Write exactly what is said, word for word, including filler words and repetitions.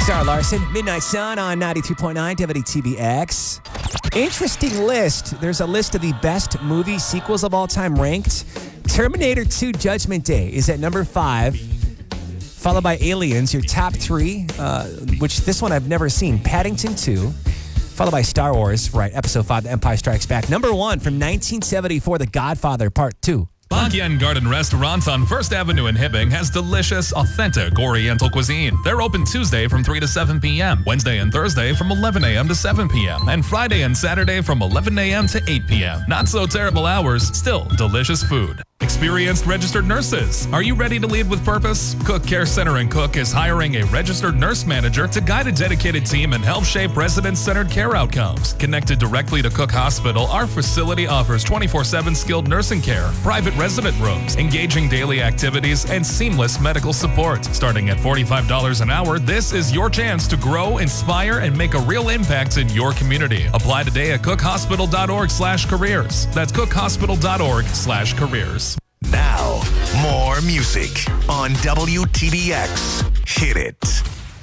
Sarah Larson, Midnight Sun on ninety-two point nine W T B X. Interesting list. There's a list of the best movie sequels of all time ranked. Terminator two Judgment Day is at number five, followed by Aliens, your top three, uh, which this one I've never seen. Paddington two, followed by Star Wars, right, Episode five, The Empire Strikes Back. Number one from nineteen seventy-four, The Godfather Part two. Bagyan Garden Restaurant on First Avenue in Hibbing has delicious, authentic Oriental cuisine. They're open Tuesday from three to seven p.m., Wednesday and Thursday from eleven a.m. to seven p.m., and Friday and Saturday from eleven a.m. to eight p.m. Not so terrible hours, still delicious food. Experienced registered nurses. Are you ready to lead with purpose? Cook Care Center and Cook is hiring a registered nurse manager to guide a dedicated team and help shape resident-centered care outcomes. Connected directly to Cook Hospital, our facility offers twenty-four seven skilled nursing care, private resident rooms, engaging daily activities, and seamless medical support. Starting at forty-five dollars an hour, this is your chance to grow, inspire, and make a real impact in your community. Apply today at cookhospital.org slash careers. That's cookhospital.org slash careers. Now, more music on W T B X. Hit it.